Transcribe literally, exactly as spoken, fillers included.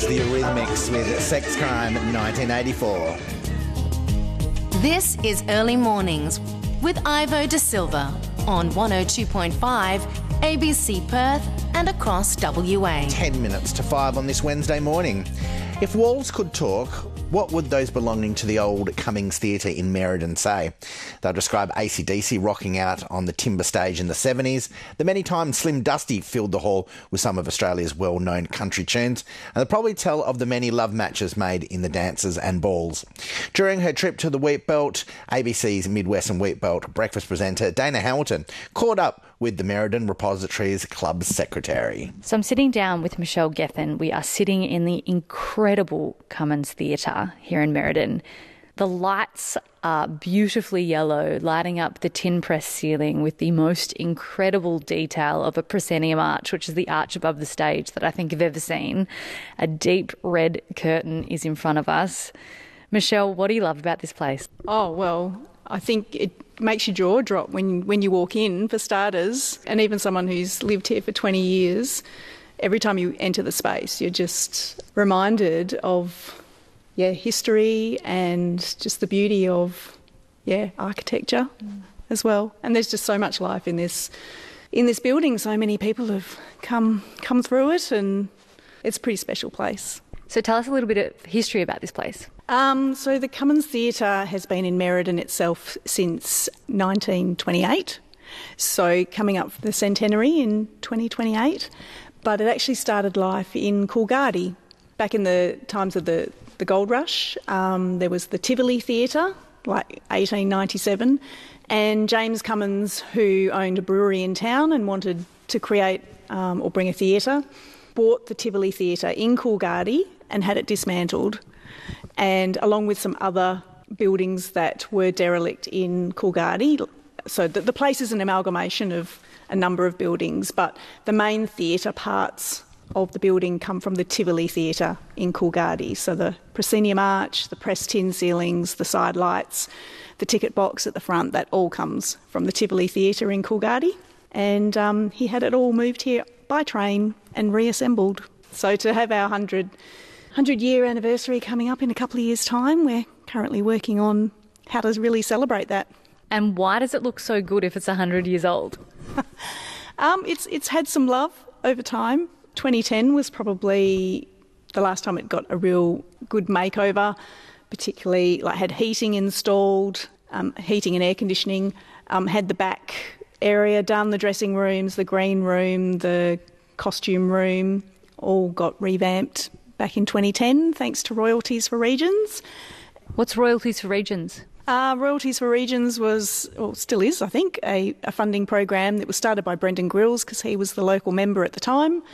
the Eurythmics with Sex Crime nineteen eighty-four. This is Early Mornings with Ivo De Silva on one oh two point five A B C Perth and across W A. Ten minutes to five on this Wednesday morning. If walls could talk, what would those belonging to the old Cummings Theatre in Merredin say? They'll describe A C D C rocking out on the Timber stage in the seventies, the many times Slim Dusty filled the hall with some of Australia's well-known country tunes, and they'll probably tell of the many love matches made in the dances and balls. During her trip to the Wheatbelt, A B C's Midwest and Wheatbelt breakfast presenter Dana Hamilton caught up with the Merredin Repositories Club secretary. So I'm sitting down with Michelle Gethin. We are sitting in the incredible Cummins Theatre here in Merredin. The lights are beautifully yellow, lighting up the tin press ceiling with the most incredible detail of a proscenium arch, which is the arch above the stage that I think I've ever seen. A deep red curtain is in front of us. Michelle, what do you love about this place? Oh, well, I think it makes your jaw drop when, when you walk in, for starters, and even someone who's lived here for twenty years, every time you enter the space, you're just reminded of, yeah, history and just the beauty of, yeah, architecture mm. as well. And there's just so much life in this in this building. So many people have come come through it, and it's a pretty special place. So tell us a little bit of history about this place. Um, so the Cummins Theatre has been in Merredin itself since nineteen twenty-eight, so coming up for the centenary in twenty twenty-eight. But it actually started life in Coolgardie. Back in the times of the, the gold rush, um, there was the Tivoli Theatre, like eighteen ninety-seven, and James Cummins, who owned a brewery in town and wanted to create um, or bring a theatre, bought the Tivoli Theatre in Coolgardie and had it dismantled, and along with some other buildings that were derelict in Coolgardie. So the, the place is an amalgamation of a number of buildings, but the main theatre parts of the building come from the Tivoli Theatre in Coolgardie. So the proscenium arch, the pressed tin ceilings, the side lights, the ticket box at the front, that all comes from the Tivoli Theatre in Coolgardie. And um, he had it all moved here by train and reassembled. So to have our one hundred, one hundred year anniversary coming up in a couple of years' time, we're currently working on how to really celebrate that. And why does it look so good if it's one hundred years old? um, it's it's had some love over time. twenty ten was probably the last time it got a real good makeover, particularly like had heating installed, um, heating and air conditioning, um, had the back area done, the dressing rooms, the green room, the costume room, all got revamped back in twenty ten thanks to Royalties for Regions. What's Royalties for Regions? Uh, Royalties for Regions was, or still is, I think, a, a funding program that was started by Brendan Grills because he was the local member at the time.